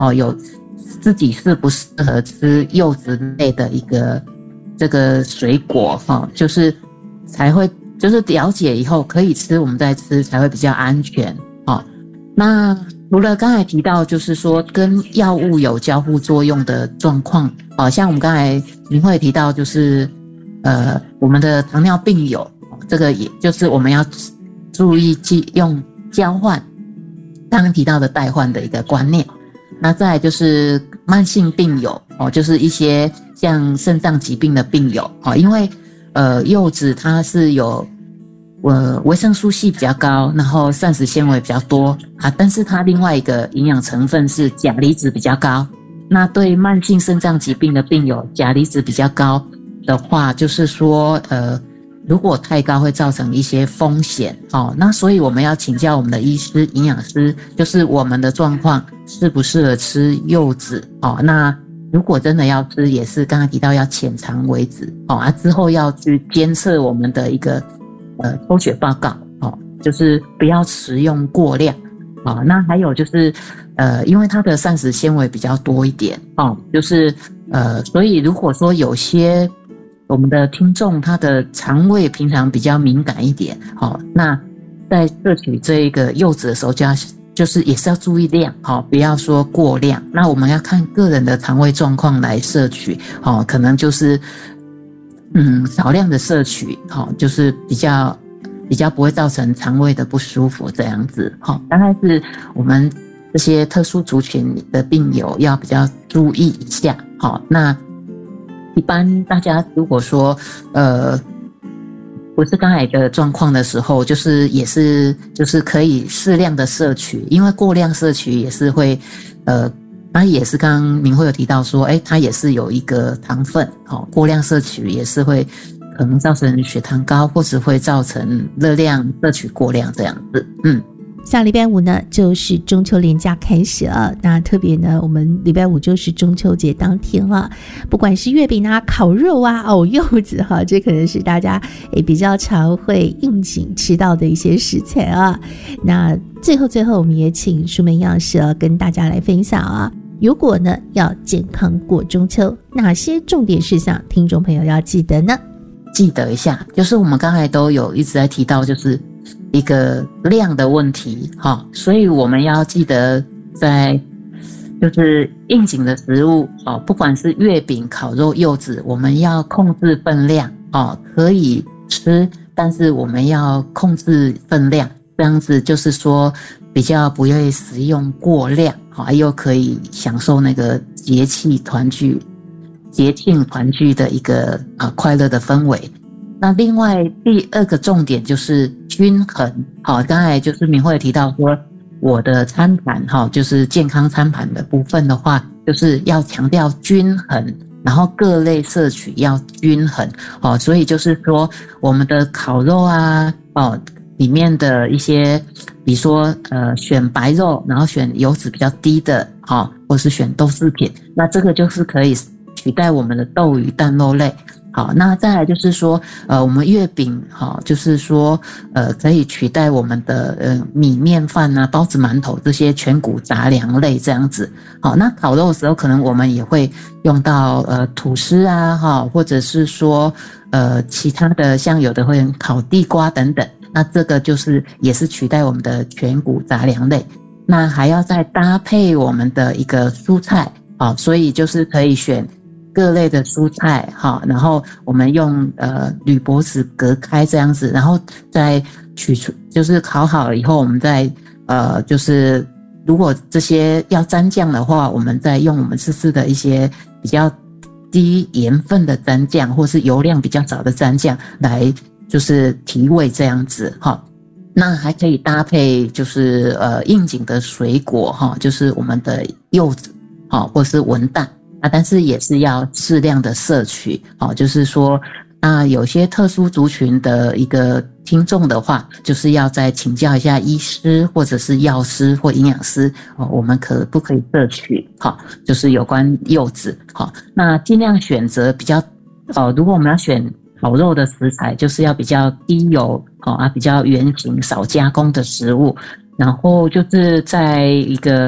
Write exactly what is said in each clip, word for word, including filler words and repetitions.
哦，有自己适不适合吃柚子类的一个这个水果哈、哦，就是才会就是了解以后可以吃，我们再吃才会比较安全哦。那除了刚才提到就是说跟药物有交互作用的状况，哦，像我们刚才明慧提到就是呃我们的糖尿病友，这个也就是我们要注意用交换刚刚提到的代换的一个观念。那再来就是慢性病友哦，就是一些像肾脏疾病的病友哦，因为呃柚子它是有呃维生素 C 比较高，然后膳食纤维比较多啊，但是它另外一个营养成分是钾离子比较高。那对慢性肾脏疾病的病友，钾离子比较高的话，就是说呃如果太高会造成一些风险哦，那所以我们要请教我们的医师、营养师，就是我们的状况适不适合吃柚子哦。那如果真的要吃，也是刚才提到要浅尝为止哦，啊之后要去监测我们的一个呃抽血报告哦，就是不要食用过量哦。那还有就是呃，因为它的膳食纤维比较多一点哦，就是呃，所以如果说有些我们的听众他的肠胃平常比较敏感一点，好，那在摄取这一个柚子的时候就要就是也是要注意量，好，不要说过量。那我们要看个人的肠胃状况来摄取，好，可能就是嗯少量的摄取，好，就是比较比较不会造成肠胃的不舒服这样子，好，大概是我们这些特殊族群的病友要比较注意一下，好，那。一般大家如果说呃不是刚才的状况的时候，就是也是就是可以适量的摄取，因为过量摄取也是会呃那也是刚刚明慧有提到说，诶它也是有一个糖分哦，过量摄取也是会可能造成血糖高，或是会造成热量摄取过量这样子。嗯， 下礼拜五呢就是中秋连假开始了，那特别呢我们礼拜五就是中秋节当天了，不管是月饼啊、烤肉啊、藕柚子哈，这可能是大家也比较常会应景吃到的一些食材啊。那最后最后我们也请淑美营养师啊跟大家来分享啊，如果呢要健康过中秋，哪些重点事项听众朋友要记得呢？ 记得一下，就是我们刚才都有一直在提到，就是一个量的问题，哈，所以我们要记得在就是应景的食物哦，不管是月饼、烤肉、柚子，我们要控制分量哦，可以吃，但是我们要控制分量，这样子就是说比较不会食用过量，好，又可以享受那个节气团聚、节庆团聚的一个啊快乐的氛围。那另外第二个重点就是均衡，好，刚才就是明慧提到说我的餐盘哈，就是健康餐盘的部分的话，就是要强调均衡，然后各类摄取要均衡哦，所以就是说我们的烤肉啊哦里面的一些，比如说呃选白肉，然后选油脂比较低的哦，或是选豆制品，那这个就是可以取代我们的豆鱼蛋肉类。好，那再来就是说，呃，我们月饼，好，就是说，呃，可以取代我们的呃米面饭啊、包子、馒头这些全谷杂粮类这样子。好，那烤肉的时候，可能我们也会用到呃吐司啊，哈，或者是说呃其他的，像有的会烤地瓜等等。那这个就是也是取代我们的全谷杂粮类。那还要再搭配我们的一个蔬菜，好，所以就是可以选各类的蔬菜，好，然后我们用呃铝箔纸隔开这样子，然后再取出，就是烤好了以后，我们再呃就是如果这些要沾酱的话，我们再用我们试试的一些比较低盐分的蘸酱，或是油量比较少的蘸酱来就是提味这样子，哈。那还可以搭配就是呃应景的水果哈，就是我们的柚子，好，或是文旦。啊，但是也是要适量的摄取，哦，就是说，那有些特殊族群的一个听众的话，就是要再请教一下医师或者是药师或营养师，哦，我们可不可以摄取？好，就是有关柚子，好，那尽量选择比较，哦，如果我们要选烤肉的食材，就是要比较低油，哦啊，比较原形少加工的食物，然后就是在一个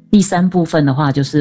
第三部分的话就是